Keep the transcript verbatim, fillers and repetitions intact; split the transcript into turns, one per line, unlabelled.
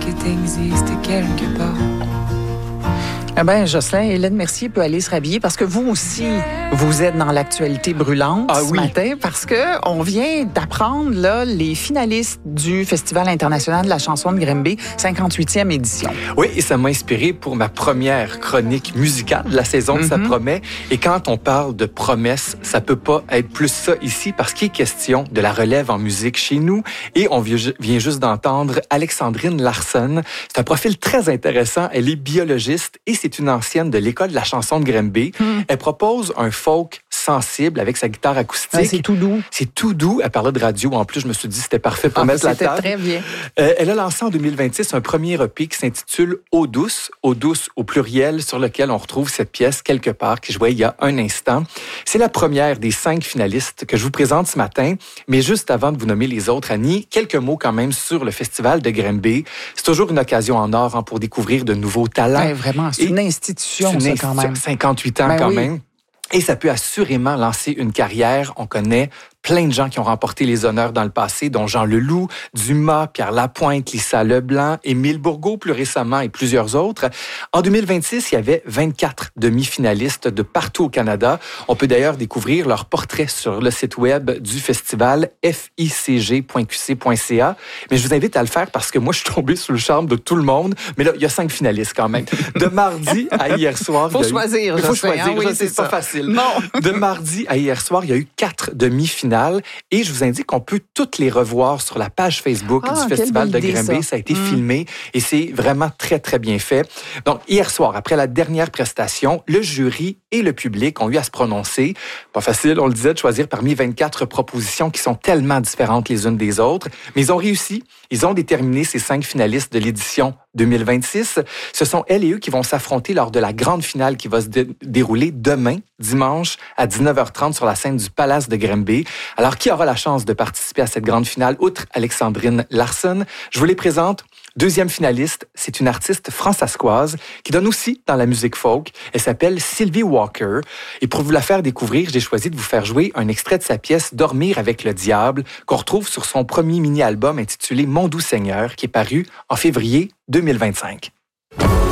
que t'existes quelque part.
Eh bien, Jocelyn, Hélène Mercier peut aller se rhabiller parce que vous aussi, vous êtes dans l'actualité brûlante
ah,
ce
oui.
matin parce que on vient d'apprendre là les finalistes du Festival international de la chanson de Grimby, cinquante-huitième édition.
Oui, et ça m'a inspiré pour ma première chronique musicale de la saison de
Mm-hmm.
Ça promet. Et quand on parle de promesses, ça peut pas être plus ça ici parce qu'il est question de la relève en musique chez nous. Et on vient juste d'entendre Alexandrine Larsson. C'est un profil très intéressant. Elle est biologiste et c'est une ancienne de l'école de la chanson de Grimby. Mm. Elle propose un folk sensible avec sa guitare acoustique.
Ouais, c'est tout doux.
C'est tout doux. Elle parlait de radio. En plus, je me suis dit c'était parfait pour
ah,
mettre la table.
C'était très bien.
Euh, elle a lancé en deux mille vingt-six un premier E P qui s'intitule Eau douce, Eau douce au pluriel, sur lequel on retrouve cette pièce quelque part que je voyais il y a un instant. C'est la première des cinq finalistes que je vous présente ce matin. Mais juste avant de vous nommer les autres, Annie, quelques mots quand même sur le Festival de Grimby. C'est toujours une occasion en or hein, pour découvrir de nouveaux talents.
Ben, vraiment, c'est une institution,
c'est une
ça,
institution,
quand même.
cinquante-huit ans
ben,
quand
oui.
même. Et ça peut assurément lancer une carrière. On connaît plein de gens qui ont remporté les honneurs dans le passé, dont Jean Leloup, Dumas, Pierre Lapointe, Lisa Leblanc, Émile Bourgault plus récemment et plusieurs autres. En deux mille vingt-six, il y avait vingt-quatre demi-finalistes de partout au Canada. On peut d'ailleurs découvrir leurs portraits sur le site web du festival f i c g point q c point c a. Mais je vous invite à le faire parce que moi, je suis tombé sous le charme de tout le monde. Mais là, il y a cinq finalistes quand même. De mardi à hier soir...
Faut choisir,
il faut
je
choisir,
sais, hein, oui,
c'est,
c'est
pas
ça.
facile.
Non.
De mardi à hier soir, il y a eu quatre demi-finales. Et je vous indique qu'on peut toutes les revoir sur la page Facebook
ah,
du Festival de
idée,
Grimby.
ça.
Ça a été
mmh.
filmé et c'est vraiment très, très bien fait. Donc, hier soir, après la dernière prestation, le jury et le public ont eu à se prononcer. Pas facile, on le disait, de choisir parmi vingt-quatre propositions qui sont tellement différentes les unes des autres. Mais ils ont réussi. Ils ont déterminé ces cinq finalistes de l'édition deux mille vingt-six. Ce sont elles et eux qui vont s'affronter lors de la grande finale qui va se dé- dérouler demain, dimanche, à dix-neuf heures trente sur la scène du Palace de Grimby. Alors, qui aura la chance de participer à cette grande finale, outre Alexandrine Larsson? Je vous les présente. Deuxième finaliste, c'est une artiste fransaskoise qui donne aussi dans la musique folk. Elle s'appelle Sylvie Walker. Et pour vous la faire découvrir, j'ai choisi de vous faire jouer un extrait de sa pièce « Dormir avec le diable » qu'on retrouve sur son premier mini-album intitulé « Mon doux Seigneur » qui est paru en février deux mille vingt-cinq.